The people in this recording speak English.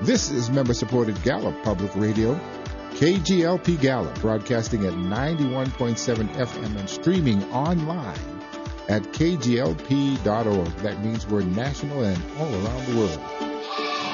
This is member-supported Gallup Public Radio, KGLP Gallup, broadcasting at 91.7 FM and streaming online at kglp.org. That means we're national and all around the world.